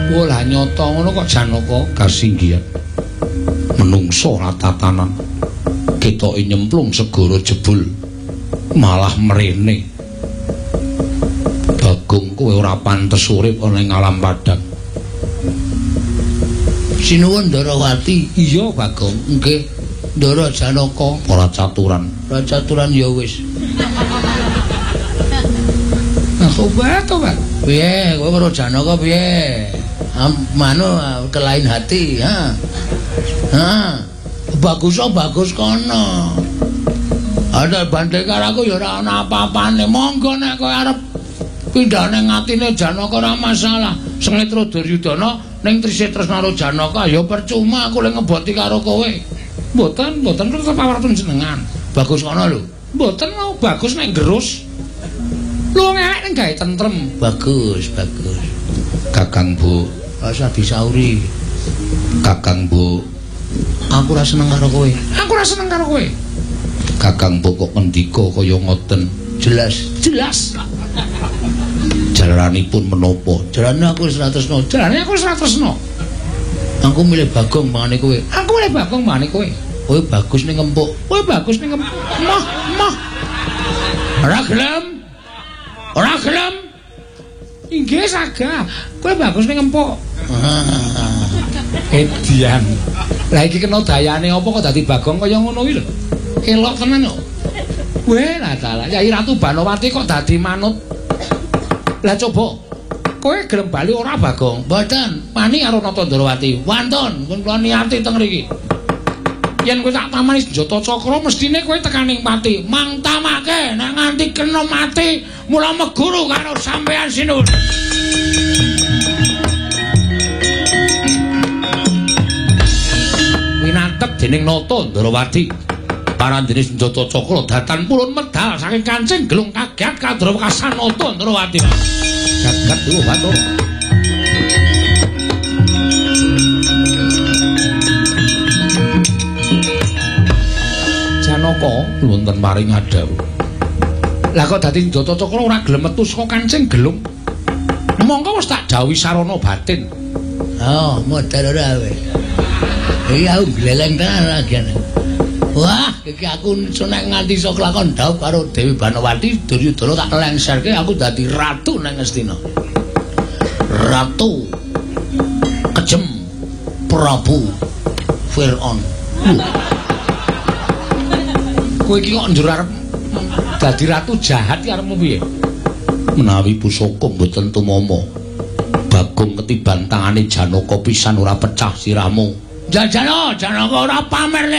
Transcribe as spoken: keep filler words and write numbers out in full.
Wolah nyata ngono kok Janaka kasinggihan. Menungso ora tatanan. Ketoke nyemplung segara jebul. Malah mrene. Bagong kowe ora pantes urip ana ing alam padang. Sinuwun Ndarawati. Iya Bagong, nggih. Ndara Janaka ora caturan. Ora caturan ya wis. Obat obat. Piye kowe karo Janaka piye? Manu kelain hati, ha. Ha. Bagus oh bagus kono. Ada bandhe karo aku ya ora ana apa-apane. Monggo nek kowe arep pindah ning atine Janaka ora masalah. Sengitra Duryudana ning Trisih Tresna karo Janaka ya percuma aku le ngeboti karo kowe. Mboten, mboten tetep pawartun jenengan. Bagus kono lho. Mboten mau bagus nek gerus. Lu ngewek ning gawe tentrem. Bagus, bagus. Kakang Bu, rasa disauri. Kakang Bu, aku ora seneng karo kowe. Aku ora seneng karo kowe. Kakang Bu kok ngendika kaya ngoten. Jelas, jelas. Jalaranipun menapa? Jalane aku wis ora tresna. Jalane aku wis ora tresna. Aku milih Bagong mangane kowe. Aku milih Bagong mangane kowe. Kowe bagus ning empuk. Kowe bagus ning empuk. Mah, mah. Ora gelem. Ora gelem. Inggih sagah. Kowe bagus ning empuk. Edian. Lah iki kena dayane apa kok dadi Bagong kaya ngono kuwi lho. Elok tenan kok. Weh lah dalah. Yai Ratu Banowati kok dadi manut. Lah coba kowe gelem bali ora Bagong? Mboten. Pani karo Nata Ndarawati. Wonten, pun kula niati teng mriki. Yen kowe tak tamani senjata cakra mestine kowe tekaning pati. Mangtamake nek nganti kena mati mula meguru karo sampean Sinuwun. Winatep dening Nata Ndarawati. Parandene senjata cakra datan pulun medal saking kancing gelung kaget kadrawekasan Nata Ndarawati. Jagat dulu batur. Janaka wonten paring adawu. Lah kok dadi Njata Cakra ora gelem metu saka kancing gelung. Mongko wis tak dawuhi sarana batin. Oh, modal ora kowe. Iki aku gleleng tenan lagane. Wah, iki aku nek nganti iso kelakon dawuh karo Dewi Banowati, Duryudana tak lengserke aku dadi ratu nang Ngastina. Ratu kejem Prabu Firaun. Kowe iki kok njur arep dadi ratu jahat iki arepmu piye? Menawi pusaka mboten tumama, Bagong ketiban tangane Janaka pisan ora pecah sirahmu. Jajana Janaka ora pamer